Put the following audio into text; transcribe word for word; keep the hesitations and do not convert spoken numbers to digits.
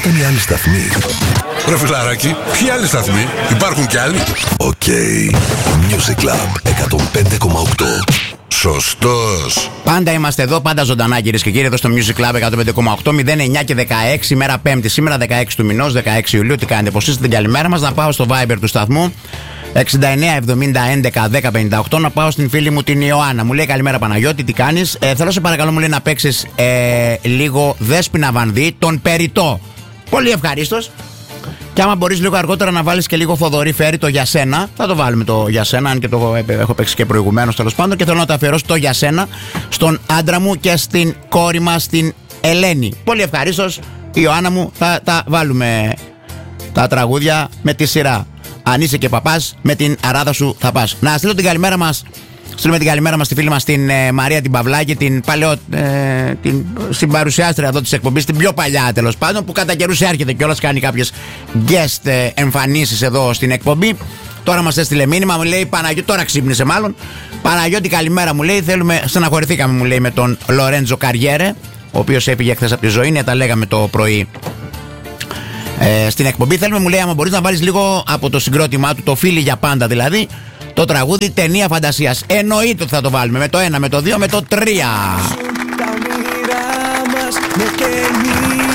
όταν οι άλλοι σταθμοί. Ρε φιλαράκι, ποιοι άλλοι σταθμοί, υπάρχουν κι άλλοι? Οκ, okay. Music Club εκατόν πέντε κόμμα οκτώ. Σωστός. Πάντα είμαστε εδώ, πάντα ζωντανά κυρίες και κύριοι, εδώ στο Music Club εκατόν πέντε κόμμα οκτώ, μηδέν εννιά και δεκαέξι, μέρα Πέμπτη, σήμερα δεκαέξι του μηνός, δεκαέξι Ιουλίου. Τι κάνετε, πως είστε, την καλημέρα μας? Να πάω στο Viber του σταθμού εξήντα εννιά εβδομήντα έντεκα δέκα πενήντα οκτώ, να πάω στην φίλη μου την Ιωάννα. Μου λέει καλημέρα Παναγιώτη, τι κάνεις? Ε, θέλω σε παρακαλώ, μου λέει, να παίξεις ε, λίγο Δέσποινα Βανδύ, τον Περιττό. Πολύ ευχαρίστως. Και άμα μπορείς λίγο αργότερα να βάλεις και λίγο Θοδωρή Φέρη, το Για Σένα. Θα το βάλουμε το Για Σένα, αν και το έχω παίξει και προηγουμένως τέλος πάντων. Και θέλω να το αφιερώσω το Για Σένα στον άντρα μου και στην κόρη μας, την Ελένη. Πολύ ευχαρίστως, Ιωάννα μου, θα τα βάλουμε τα τραγούδια με τη σειρά. Αν είσαι και παπάς, με την αράδα σου θα πας. Να στείλω την καλημέρα μας. Στείλουμε την καλημέρα μας στη φίλη μας την ε, Μαρία την Παυλάκη, την παλαιό, ε, την συμπαρουσιάστρια εδώ της εκπομπής, την πιο παλιά τέλος πάντων, που κατά καιρούς έρχεται κιόλας, κάνει κάποιες guest ε, εμφανίσεις εδώ στην εκπομπή. Τώρα μας έστειλε μήνυμα, μου λέει Παναγιώτη, τώρα ξύπνησε μάλλον. Παναγιώτη, καλημέρα, μου λέει. Θέλουμε, στεναχωρηθήκαμε, μου λέει, με τον Λορέντζο Καριέρε, ο οποίος έφυγε χθες από τη ζωή. Ναι, τα λέγαμε το πρωί ε, στην εκπομπή. Θέλουμε, μου λέει, άμα μπορείς να βάλεις λίγο από το συγκρότημά του, το Φίλοι για πάντα δηλαδή, το τραγούδι Ταινία Φαντασίας. Εννοείται ότι θα το βάλουμε με το ένα, με το δύο, με το τρία.